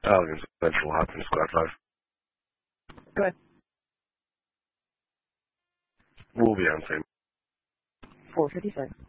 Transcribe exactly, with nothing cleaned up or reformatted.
Allegan Central, Hopkins, Squad five. Go ahead. We'll be on same. four fifty-six.